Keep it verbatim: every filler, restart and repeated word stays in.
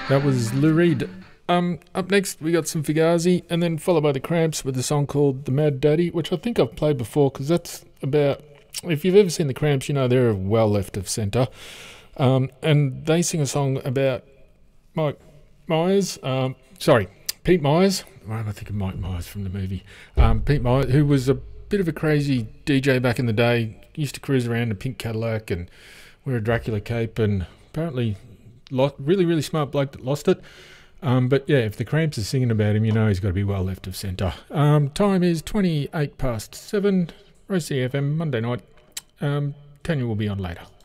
That was Lou Reed. Um, up next, we got some Fugazi, and then followed by the Cramps with a song called The Mad Daddy, which I think I've played before, because that's about... If you've ever seen the Cramps, you know they're well left of centre. Um, and they sing a song about Mike Myers. Um, sorry, Pete Myers. Why am I thinking Mike Myers from the movie? Um, Pete Myers, who was a bit of a crazy D J back in the day. Used to cruise around in a pink Cadillac and wear a Dracula cape, and apparently lost, really, really smart bloke that lost it. Um, but yeah, if the Cramps are singing about him, you know he's got to be well left of centre. Um, time is twenty-eight past seven. Rosie F M, Monday night. Um, Tanya will be on later.